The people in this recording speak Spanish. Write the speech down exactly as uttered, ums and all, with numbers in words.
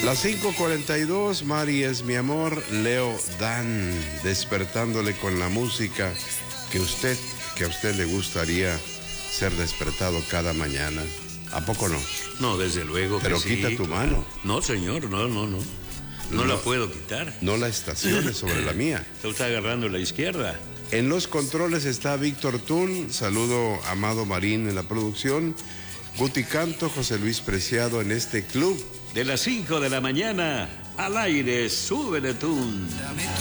Las cinco cuarenta y dos, Mari es mi amor, Leo Dan, despertándole con la música que usted, que a usted le gustaría ser despertado cada mañana. ¿A poco no? No, desde luego que Pero sí. quita tu mano. No, señor, no, no, no. No, no la puedo quitar. No la estaciones sobre la mía. Usted está agarrando la izquierda. En los controles está Víctor Tún, saludo a Amado Marín en la producción, Guti Canto, José Luis Preciado en este club. De las cinco de la mañana, al aire, súbele tú.